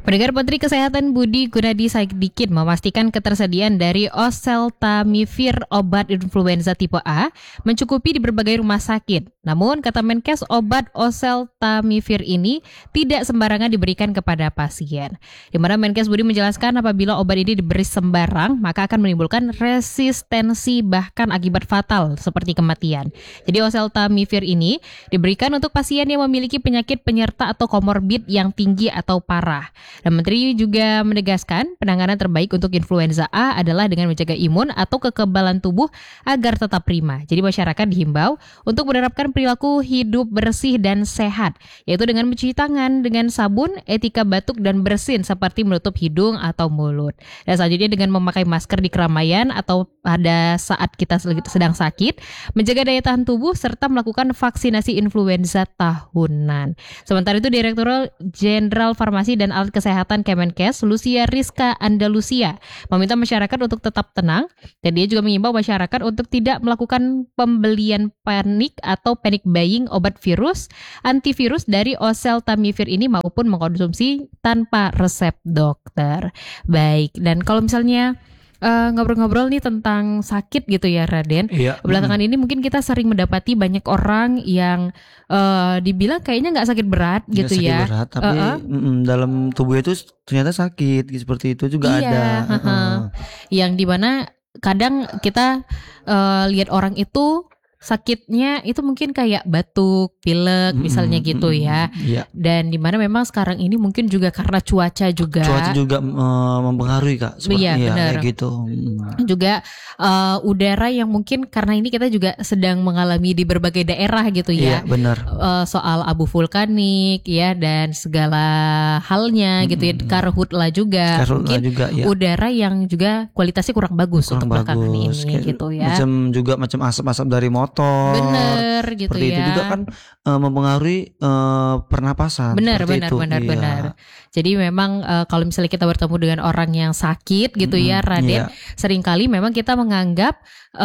Pendengar Menteri Kesehatan Budi Gunadi Sadikin memastikan ketersediaan dari oseltamivir obat influenza tipe A mencukupi di berbagai rumah sakit. Namun, kata Menkes, obat oseltamivir ini tidak sembarangan diberikan kepada pasien. Di mana Menkes Budi menjelaskan apabila obat ini diberi sembarang, maka akan menimbulkan resistensi bahkan akibat fatal seperti kematian. Jadi oseltamivir ini diberikan untuk pasien yang memiliki penyakit penyerta atau komorbid yang tinggi atau parah. Dan Menteri juga menegaskan penanganan terbaik untuk influenza A adalah dengan menjaga imun atau kekebalan tubuh agar tetap prima. Jadi masyarakat dihimbau untuk menerapkan perilaku hidup bersih dan sehat, yaitu dengan mencuci tangan dengan sabun, etika batuk dan bersin seperti menutup hidung atau mulut. Dan selanjutnya dengan memakai masker di keramaian atau pada saat kita sedang sakit, menjaga daya tahan tubuh serta melakukan vaksinasi influenza tahunan. Sementara itu Direktur Jenderal Farmasi dan Alat Kesehatan Kemenkes, Lucia Rizka Andalusia, meminta masyarakat untuk tetap tenang dan dia juga mengimbau masyarakat untuk tidak melakukan pembelian panik atau panic buying obat virus, antivirus dari oseltamivir ini maupun mengkonsumsi tanpa resep dokter. Baik, dan kalau misalnya ngobrol-ngobrol nih tentang sakit gitu ya Raden. Iya. Belakangan ini mungkin kita sering mendapati banyak orang yang dibilang kayaknya nggak sakit berat gitu Nggak ya. sakit berat, tapi dalam tubuh itu ternyata sakit seperti itu juga Iya, ada. Yang dimana kadang kita lihat orang itu sakitnya itu mungkin kayak batuk, pilek misalnya gitu ya. Iya. Dan dimana memang sekarang ini mungkin juga karena cuaca juga. Cuaca juga mempengaruhi Kak. Iya, benar. Kayak gitu. Juga udara yang mungkin karena ini kita juga sedang mengalami di berbagai daerah gitu ya. Iya, benar. Soal abu vulkanik ya dan segala halnya gitu ya, karhutla juga. Karhutla Mungkin juga, ya. udara yang juga kualitasnya kurang bagus untuk belakangan ini gitu ya. Macam asap-asap dari motor. Bener gitu seperti ya. itu juga kan mempengaruhi pernapasan. Benar. Iya. Jadi memang kalau misalnya kita bertemu dengan orang yang sakit gitu ya Raden, seringkali memang kita menganggap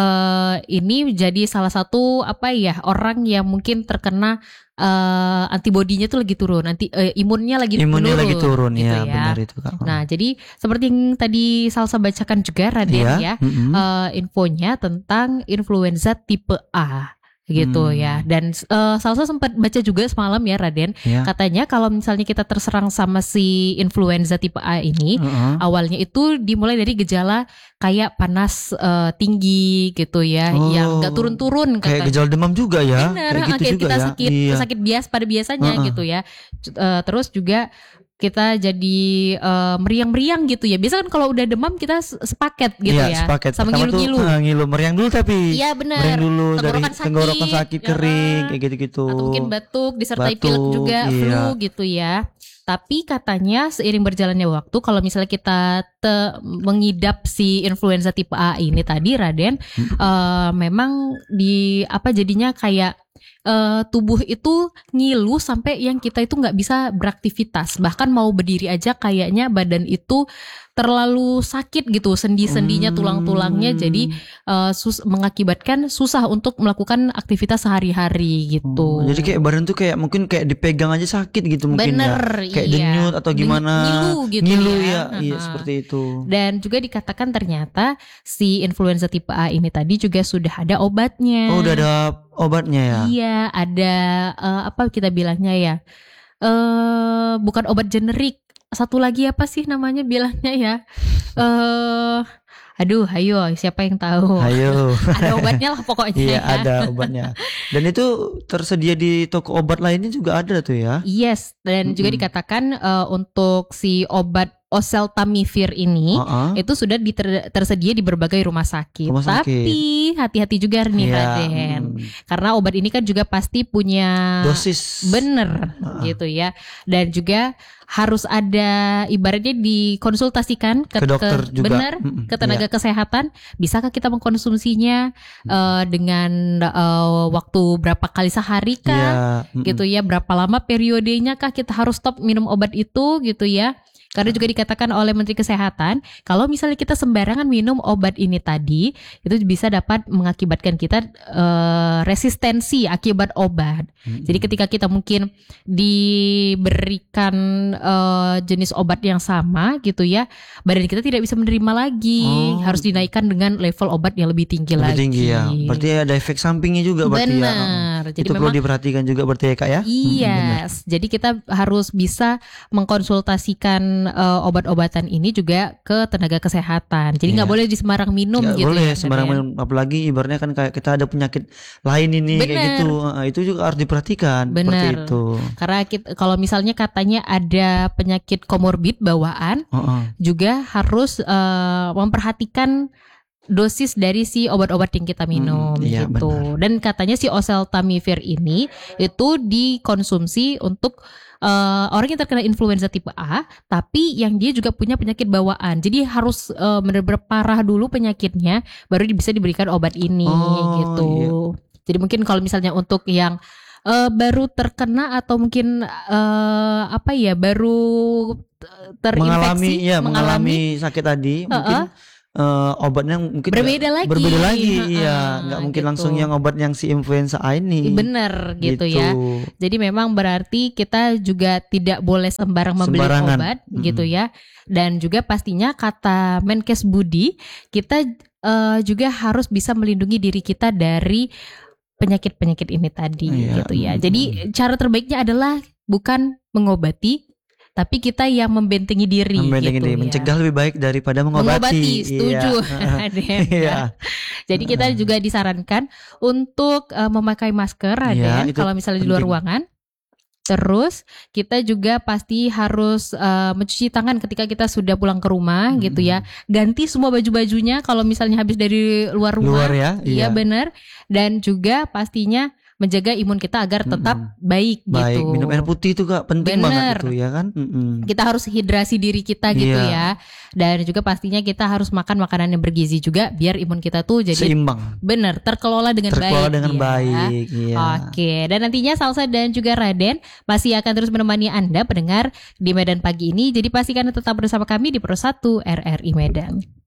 ini jadi salah satu orang yang mungkin terkena antibodinya tuh lagi turun, imunnya lagi turun gitu ya. Benar itu Kak. Nah, jadi seperti yang tadi Salsa bacakan juga Raden ya, infonya tentang influenza tipe A gitu ya. Dan Salsa sempat baca juga semalam ya Raden, katanya kalau misalnya kita terserang sama si influenza tipe A ini, awalnya itu dimulai dari gejala kayak panas tinggi gitu ya, yang nggak turun-turun. Kayak gejala demam juga ya. Bener, kayak gitu kayak juga kita ya. sakit biasa pada biasanya gitu ya. Terus juga kita jadi meriang-meriang gitu ya. Biasa kan kalau udah demam kita sepaket gitu ya. Sepaket. Sama ngilu-ngilu. Ngilu meriang dulu tapi. Iya benar. Meriang dulu dari tenggorokan tenggorokan sakit kering kayak gitu-gitu. Atau mungkin batuk disertai pilek juga, flu gitu ya. Tapi katanya seiring berjalannya waktu, kalau misalnya kita mengidap si influenza tipe A ini tadi Raden, memang jadinya kayak tubuh itu ngilu sampai yang kita itu nggak bisa beraktivitas, bahkan mau berdiri aja kayaknya badan itu terlalu sakit gitu, sendi-sendinya, tulang-tulangnya, jadi mengakibatkan susah untuk melakukan aktivitas sehari-hari gitu. Jadi kayak badan tuh kayak mungkin kayak dipegang aja sakit gitu mungkin. Bener, ya. Kayak denyut atau gimana? Ngilu ya. Iya seperti itu. Dan juga dikatakan ternyata si influenza tipe A ini tadi juga sudah ada obatnya. Oh, udah ada obatnya ya? Iya, ada apa kita bilangnya ya? Bukan obat generik. Satu lagi apa sih namanya bilangnya ya? Aduh, ayo siapa yang tahu? Ayo. Ada obatnya lah pokoknya. Iya, ada obatnya. Dan itu tersedia di toko obat lainnya juga ada tuh ya? Yes, dan juga dikatakan untuk si obat oseltamivir ini itu sudah tersedia di berbagai rumah sakit. Tapi hati-hati juga nih Raden. Karena obat ini kan juga pasti punya dosis. Bener gitu ya. Dan juga harus ada ibaratnya dikonsultasikan ke dokter juga. Ke tenaga kesehatan. Bisakah kita mengkonsumsinya dengan waktu berapa kali sehari kah? Gitu ya. Berapa lama periodenya kah kita harus stop minum obat itu gitu ya. Karena juga dikatakan oleh Menteri Kesehatan, kalau misalnya kita sembarangan minum obat ini tadi, itu bisa dapat mengakibatkan kita resistensi akibat obat. Jadi ketika kita mungkin diberikan jenis obat yang sama gitu ya, badan kita tidak bisa menerima lagi, harus dinaikkan dengan level obat yang lebih tinggi Lebih lagi. tinggi ya. Berarti ada efek sampingnya juga berarti ya. Benar. Jadi Itu perlu diperhatikan juga berarti ya Kak ya. Iya, jadi kita harus bisa mengkonsultasikan obat-obatan ini juga ke tenaga kesehatan. Jadi nggak boleh sembarang minum Nggak gitu boleh ya. sembarang minum, apalagi ibaratnya kan kayak kita ada penyakit lain ini kayak gitu. Itu juga harus diperhatikan seperti itu. Karena kalau misalnya katanya ada penyakit komorbid bawaan, juga harus memperhatikan dosis dari si obat-obat yang kita minum iya, gitu. benar. Dan katanya si oseltamivir ini itu dikonsumsi untuk orang yang terkena influenza tipe A, tapi yang dia juga punya penyakit bawaan. Jadi harus benar-benar parah dulu penyakitnya, baru bisa diberikan obat ini gitu. Iya. Jadi mungkin kalau misalnya untuk yang baru terkena atau mungkin baru terinfeksi, mengalami sakit tadi, mungkin obatnya mungkin berbeda lagi. Iya, nggak mungkin gitu. langsung yang obat yang si influenza A ini. Bener gitu ya. Jadi memang berarti kita juga tidak boleh sembarang membeli obat gitu ya. Dan juga pastinya kata Menkes Budi, kita juga harus bisa melindungi diri kita dari penyakit-penyakit ini tadi gitu ya. Jadi cara terbaiknya adalah bukan mengobati, tapi kita yang membentengi diri. Diri. Mencegah lebih baik daripada mengobati. Setuju. Iya. Jadi kita juga disarankan untuk memakai masker, Raden, kalau misalnya di luar ruangan. Terus kita juga pasti harus mencuci tangan ketika kita sudah pulang ke rumah gitu ya. Ganti semua baju-bajunya kalau misalnya habis dari luar rumah. Iya benar. Dan juga pastinya menjaga imun kita agar tetap baik gitu. Minum air putih itu Kak penting banget itu ya kan. Kita harus hidrasi diri kita gitu ya. Dan juga pastinya kita harus makan makanan yang bergizi juga biar imun kita tuh jadi seimbang. Bener, terkelola dengan baik. Iya. Oke, dan nantinya Salsa dan juga Raden masih akan terus menemani Anda pendengar di Medan pagi ini. Jadi pastikan tetap bersama kami di Pro 1 RRI Medan.